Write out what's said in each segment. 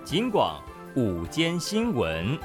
警广午间新闻。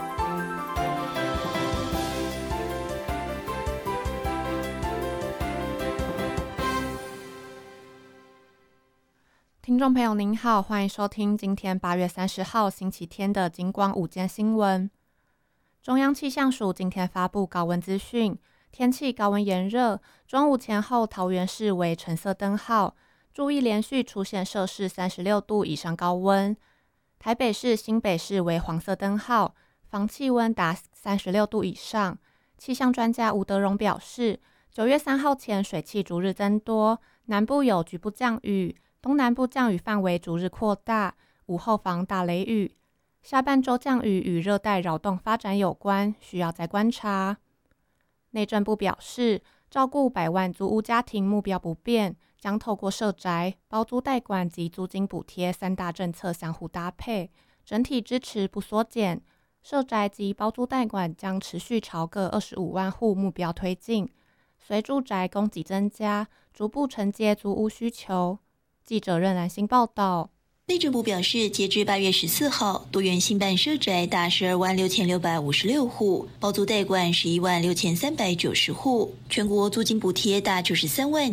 听众朋友您好，欢迎收听今天8月30号星期天的警广午间新闻。中央气象署今天发布高温资讯，天气高温炎热，中午前后桃园市为橙色灯号，注意连续出现摄氏36度以上高温。台北市、新北市为黄色灯号，房气温达36度以上。气象专家吴德荣表示，9月3号前水汽逐日增多，南部有局部降雨，东南部降雨范围逐日扩大，午后防打雷雨。下半周降雨与热带扰动发展有关，需要再观察。内政部表示，照顾100万租屋家庭目标不变，将透过社宅、包租代管及租金补贴3大政策相互搭配，整体支持不缩减。社宅及包租代管将持续朝各25万户目标推进，随住宅供给增加，逐步承接租屋需求。记者任兰心报道。 内政部表示，截至8月14号，多元新办社宅达12万6656户，包租代管11万6390户，全国租金补贴达93万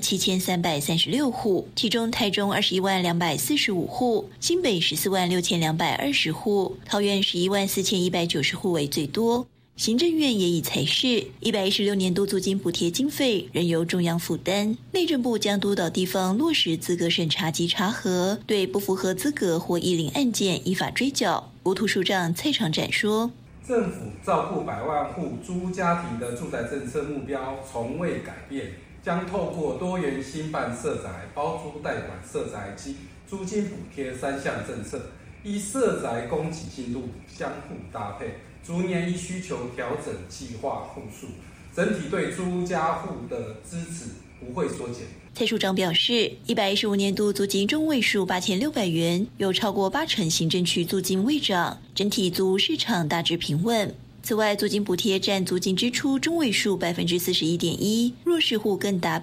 7336户，其中台中21万245户，新北14万6220户，桃园11万4190户为最多。行政院也已裁示，116年度租金补贴经费仍由中央负担。内政部将督导地方落实资格审查及查核，对不符合资格或依领案件依法追缴。国土署长蔡长展说， 政府照顾100万户租屋家庭的住宅政策目标从未改变，将透过多元新办社宅、包租代管社宅及租金补贴3项政策，依社宅供给进度相互搭配，逐年依需求调整计划户数，整体对租屋家户的支持不会缩减。 蔡署长表示，115年度租金中位数8600元，有超过80%行政区租金未涨，整体租屋市场大致平稳。此外，租金补贴占租金支出中位数41.1%，弱势户更达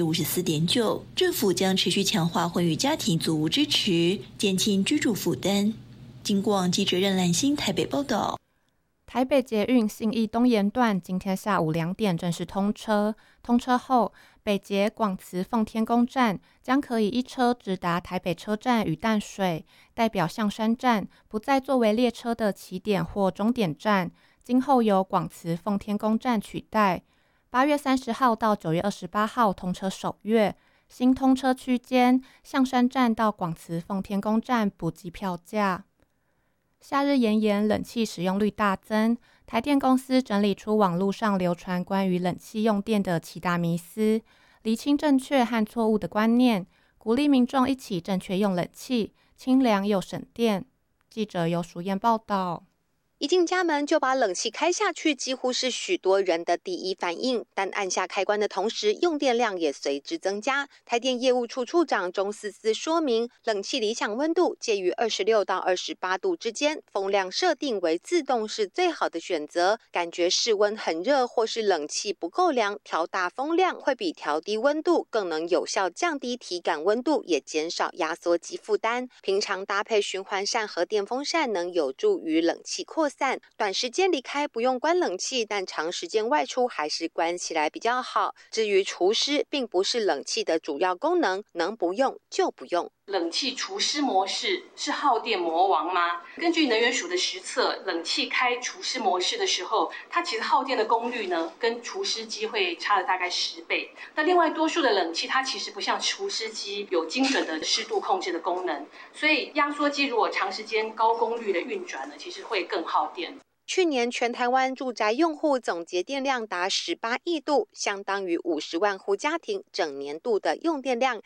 54.9%。政府将持续强化婚育家庭租屋支持，减轻居住负担。警广记者任兰心台北报道。 台北捷运信义东延段今天下午2点正式通车。通车后，北捷广慈奉天宫站将可以一车直达台北车站与淡水，代表象山站不再作为列车的起点或终点站，今后由广慈奉天宫站取代。8月30号到9月28号通车首月，新通车区间象山站到广慈奉天宫站补给票价。夏日炎炎，冷气使用率大增。台电公司整理出网络上流传关于冷气用电的7大迷思，厘清正确和错误的观念，鼓励民众一起正确用冷气，清凉又省电。记者由淑燕报道。 一进家门就把冷气开下去，几乎是许多人的第一反应。但按下开关的同时，用电量也随之增加。台电业务处处长钟思思说明，冷气理想温度介于26到28度之间，风量设定为自动是最好的选择。感觉室温很热或是冷气不够凉，调大风量会比调低温度更能有效降低体感温度，也减少压缩机负担。平常搭配循环扇和电风扇，能有助于冷气扩散，短时间离开不用关冷气，但长时间外出还是关起来比较好。至于除湿，并不是冷气的主要功能，能不用就不用。 冷气除湿模式是耗电魔王吗？根据能源署的实测，冷气开除湿模式的时候，它其实耗电的功率呢，跟除湿机会差了大概10倍。那另外多数的冷气，它其实不像除湿机有精准的湿度控制的功能，所以压缩机如果长时间高功率的运转呢，其实会更耗电。 去年全台湾住宅用户总节电量达18亿度，相当于50万户家庭整年度的用电量，